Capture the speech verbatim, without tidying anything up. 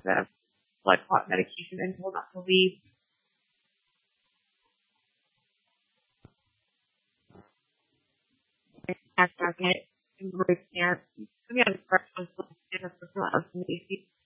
the blood clot medication and told not to leave. Back back it and group there. Coming out of the first one, so it's for